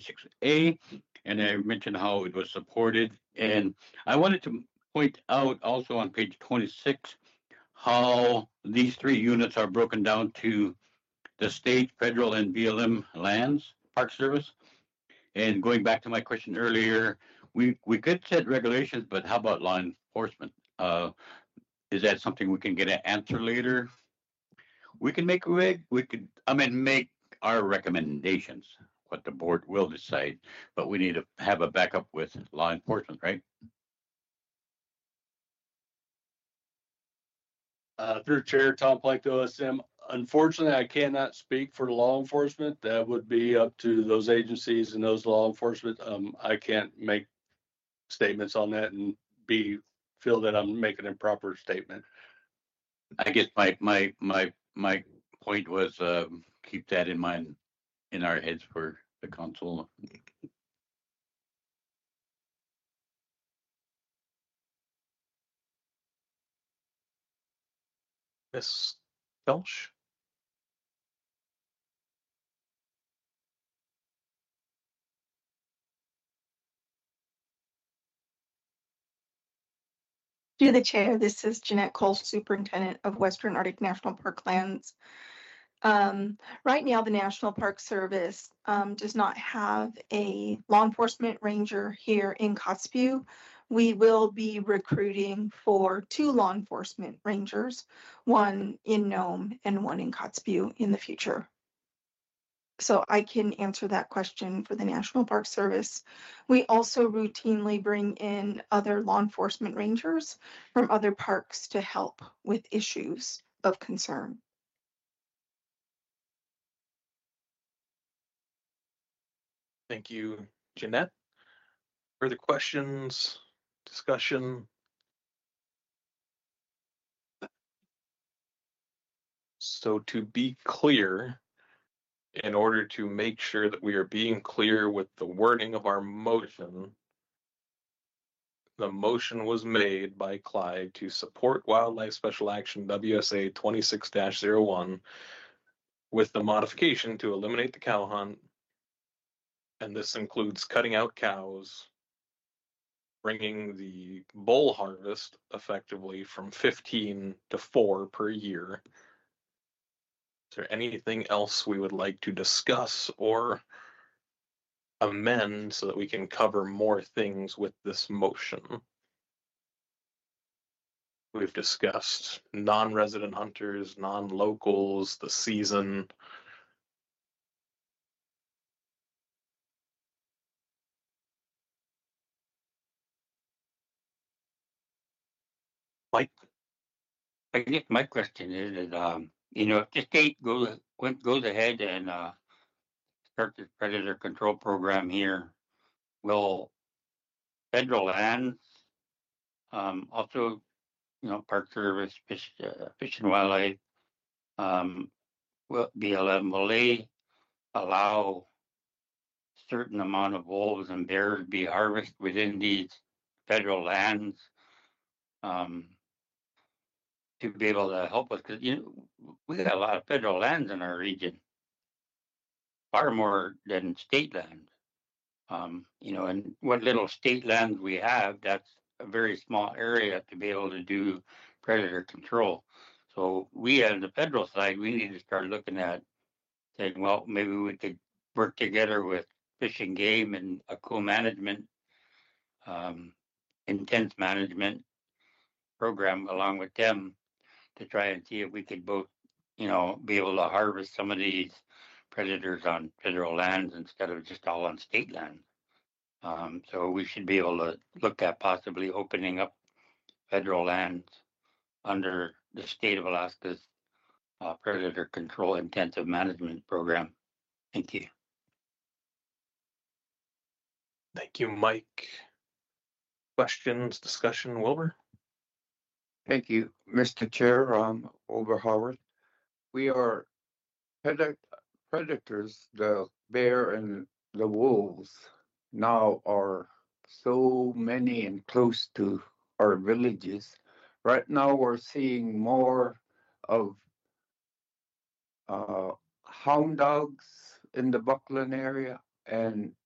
26A, and I mentioned how it was supported. And I wanted to point out also on page 26 how these three units are broken down to the state, federal, and BLM lands, Park Service. And going back to my question earlier, we could set regulations, but how about law enforcement? Is that something we can get an answer later? We can make make our recommendations, what the board will decide, but we need to have a backup with law enforcement, right? Through Chair Tom Plank to OSM, unfortunately, I cannot speak for law enforcement. That would be up to those agencies and those law enforcement. I can't make statements on that and feel that I'm making an improper statement. I guess my point was keep that in mind in our heads for the council. Ms. Felsch? Through the chair, this is Jeanette Cole, Superintendent of Western Arctic National Park Lands. Right now, the National Park Service does not have a law enforcement ranger here in Kotzebue. We will be recruiting for 2 law enforcement rangers, one in Nome and one in Kotzebue in the future. So I can answer that question for the National Park Service. We also routinely bring in other law enforcement rangers from other parks to help with issues of concern. Thank you, Jeanette. Further questions, discussion? So to be clear, in order to make sure that we are being clear with the wording of our motion, the motion was made by Clyde to support Wildlife Special Action WSA 26-01 with the modification to eliminate the cow hunt, and this includes cutting out cows, bringing the bull harvest effectively from 15 to 4 per year. Is there anything else we would like to discuss or amend so that we can cover more things with this motion? We've discussed non-resident hunters, non-locals, the season. Mike? I guess my question is, if the state goes ahead and start this predator control program here, will federal lands also, Park Service, Fish and Wildlife, will they allow certain amount of wolves and bears be harvested within these federal lands to be able to help us? Because we got a lot of federal lands in our region, far more than state lands. And what little state lands we have, that's a very small area to be able to do predator control. So we, on the federal side, we need to start looking at saying, well, maybe we could work together with Fish and Game and a co-management, intense management program along with them to try and see if we could both, be able to harvest some of these predators on federal lands instead of just all on state lands. So we should be able to look at possibly opening up federal lands under the state of Alaska's predator control intensive management program. Thank you. Thank you, Mike. Questions, discussion, Wilbur? Thank you, Mr. Chair. Wilbur Howard. We are predators, the bear and the wolves now are so many and close to our villages. Right now we're seeing more of hound dogs in the Buckland area and